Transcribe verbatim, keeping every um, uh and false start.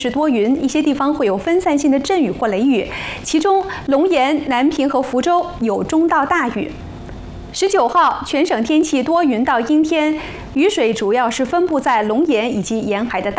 是多云，一些地方会有分散性的阵雨或雷雨，其中龙岩、南平和福州有中到大雨。十九号，全省天气多云到阴天，雨水主要是分布在龙岩以及沿海的大。